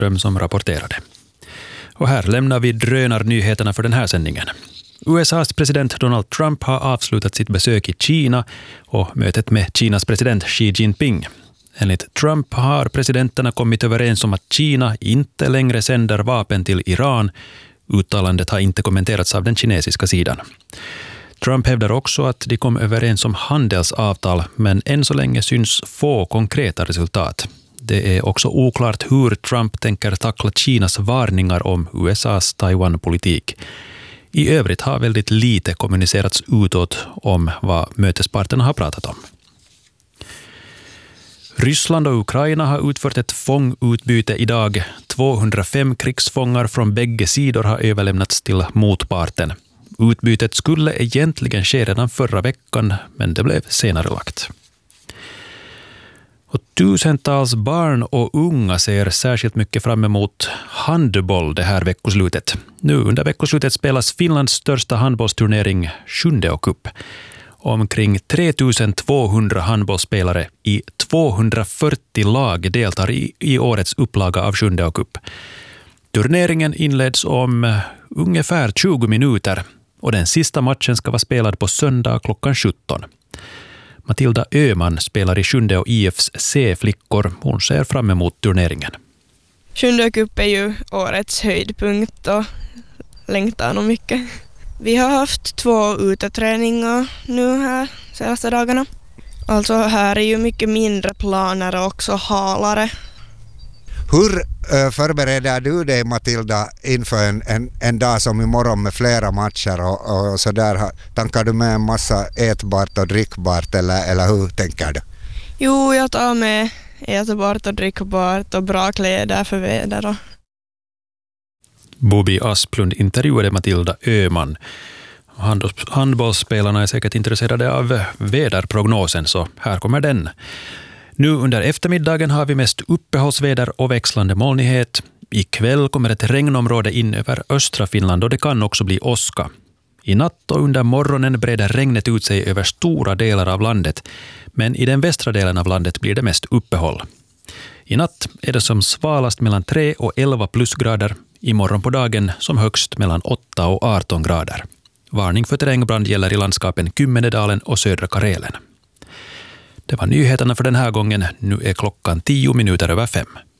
Nordström som rapporterade. Och här lämnar vi drönarnyheterna för den här sändningen. USAs president Donald Trump har avslutat sitt besök i Kina och mötet med Kinas president Xi Jinping. Enligt Trump har presidenterna kommit överens om att Kina inte längre sänder vapen till Iran. Uttalandet har inte kommenterats av den kinesiska sidan. Trump hävdar också att de kom överens om handelsavtal, men än så länge syns få konkreta resultat. Det är också oklart hur Trump tänker tackla Kinas varningar om USAs Taiwan-politik. I övrigt har väldigt lite kommunicerats utåt om vad mötesparterna har pratat om. Ryssland och Ukraina har utfört ett fångutbyte idag. 205 krigsfångar från bägge sidor har överlämnats till motparten. Utbytet skulle egentligen ske redan förra veckan, men det blev senare lagt. Och tusentals barn och unga ser särskilt mycket fram emot handboll det här veckoslutet. Nu under veckoslutet spelas Finlands största handbollsturnering, Sjundeå Cup. Omkring 3200 handbollsspelare i 240 lag deltar i årets upplaga av Sjundeå Cup. Turneringen inleds om ungefär 20 minuter och den sista matchen ska vara spelad på söndag klockan 17. Matilda Öhman spelar i Sjundeå IFs C-flickor. Hon ser fram emot turneringen. Sjundeå Cup är ju årets höjdpunkt och längtar nog mycket. Vi har haft 2 uteträningar nu här senaste dagarna. Alltså här är ju mycket mindre planer och också halare. Hur förbereder du dig, Matilda, inför en dag som imorgon med flera matcher och så där? Tankar du med en massa ätbart och drickbart eller hur tänker du? Jo, jag tar med ätbart och drickbart och bra kläder för väder. Bobby Asplund intervjuade Matilda Öhman. Handbollsspelarna är säkert intresserade av väderprognosen, så här kommer den. Nu under eftermiddagen har vi mest uppehållsväder och växlande molnighet. Ikväll kommer ett regnområde in över östra Finland och det kan också bli åska. I natt och under morgonen breder regnet ut sig över stora delar av landet, men i den västra delen av landet blir det mest uppehåll. I natt är det som svalast mellan 3 och 11 plusgrader, imorgon på dagen som högst mellan 8 och 18 grader. Varning för terrängbrand gäller i landskapen Kymmenedalen och södra Karelen. Det var nyheterna för den här gången. Nu är klockan 10 minuter över 5.